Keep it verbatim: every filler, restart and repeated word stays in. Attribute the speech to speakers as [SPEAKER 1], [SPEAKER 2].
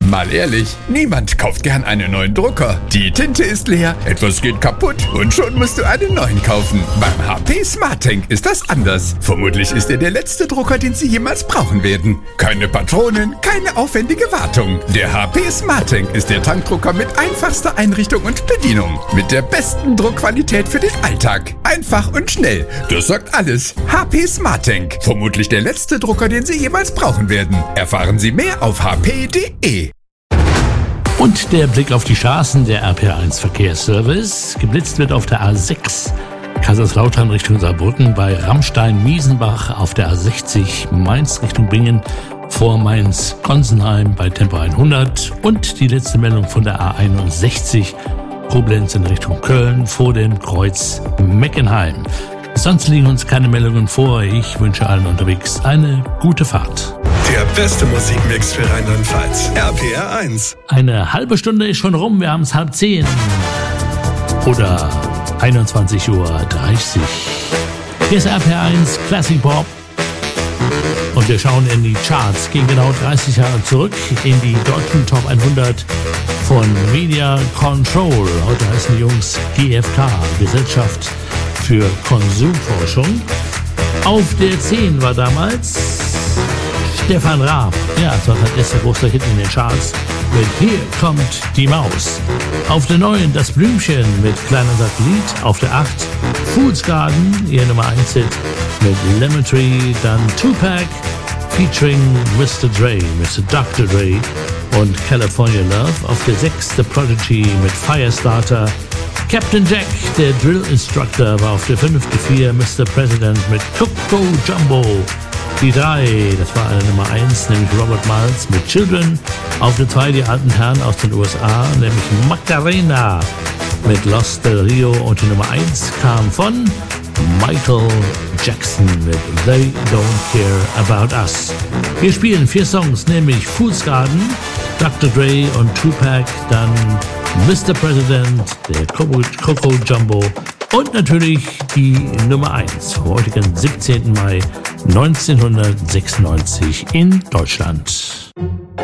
[SPEAKER 1] Mal ehrlich, niemand kauft gern einen neuen Drucker. Die Tinte ist leer, etwas geht kaputt und schon musst du einen neuen kaufen. Beim H P SmartTank ist das anders. Vermutlich ist er der letzte Drucker, den Sie jemals brauchen werden. Keine Patronen, keine aufwendige Wartung. Der H P SmartTank ist der Tankdrucker mit einfachster Einrichtung und Bedienung. Mit der besten Druckqualität für den Alltag. Einfach und schnell. Das sagt alles. H P SmartTank. Vermutlich der letzte Drucker, den Sie jemals brauchen werden. Erfahren Sie mehr auf h p punkt d e.
[SPEAKER 2] Und der Blick auf die Straßen, der R P R eins Verkehrsservice. Geblitzt wird auf der A sechs Kaiserslautern Richtung Saarbrücken, bei Rammstein-Miesenbach auf der A sechzig Mainz Richtung Bingen, vor Mainz-Gonsenheim bei Tempo hundert. Und die letzte Meldung von der A einundsechzig Koblenz in Richtung Köln vor dem Kreuz Meckenheim. Sonst liegen uns keine Meldungen vor. Ich wünsche allen unterwegs eine gute Fahrt.
[SPEAKER 3] Der beste Musikmix für Rheinland-Pfalz. R P R eins.
[SPEAKER 2] Eine halbe Stunde ist schon rum. Wir haben es halb zehn. Oder einundzwanzig Uhr dreißig. Hier ist R P R eins Classic Pop. Und wir schauen in die Charts. Gehen genau dreißig Jahre zurück in die deutschen Top hundert von Media Control. Heute heißen die Jungs G F K, Gesellschaft für Konsumforschung. Auf der zehn war damals Stefan Raab. Ja, das war sein erster großer Hit in den Charts mit Hier kommt die Maus. Auf der neun das Blümchen mit Kleiner Satellit. Auf der acht Fool's Garden, ihr Nummer eins Hit mit Lemon Tree. Dann Tupac featuring Mister Dre, Mister Doktor Dre und California Love. Auf der sechs The Prodigy mit Firestarter. Captain Jack, der Drill Instructor, war auf der fünf. Die vier Mister President mit Coco Jumbo. Die drei, das war eine Nummer eins, nämlich Robert Miles mit Children. Auf der zwei die alten Herren aus den U S A, nämlich Macarena mit Los del Rio. Und die Nummer eins kam von Michael Jackson mit They Don't Care About Us. Wir spielen vier Songs, nämlich Fool's Garden, Doktor Dre und Tupac, dann Mister President, der Coco Jumbo und natürlich die Nummer eins vom heutigen siebzehnten Mai neunzehnhundertsechsundneunzig in Deutschland.